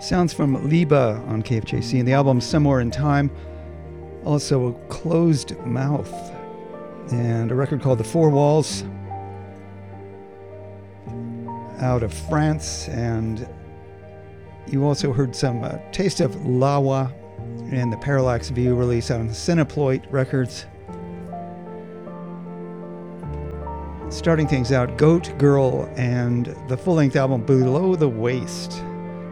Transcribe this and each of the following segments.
Sounds from Liba on KFJC, and the album Somewhere in Time. Also Closed Mouth, and a record called The Four Walls out of France. And you also heard some taste of Lawa and the Parallax View release out on the Cineploit Records. Starting things out, Goat Girl and the full-length album Below the Waist.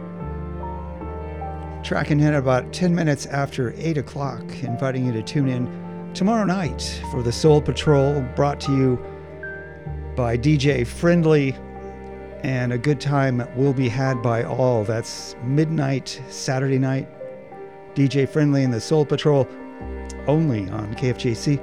Tracking in about 10 minutes after 8 o'clock, inviting you to tune in tomorrow night for the Soul Patrol, brought to you by DJ Friendly, and a good time will be had by all. That's midnight Saturday night. DJ Friendly and the Soul Patrol, only on KFJC.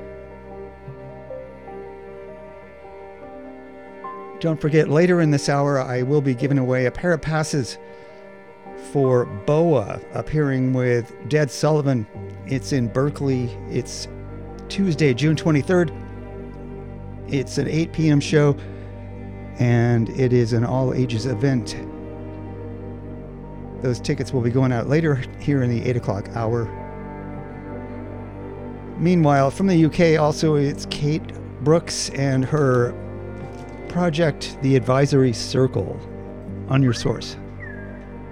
Don't forget, later in this hour, I will be giving away a pair of passes for BOA, appearing with Dead Sullivan. It's in Berkeley. It's Tuesday, June 23rd. It's an 8 p.m. show, and it is an all-ages event. Those tickets will be going out later here in the 8 o'clock hour. Meanwhile, from the UK, also, it's Kate Brooks and her project, The Advisory Circle, on your source.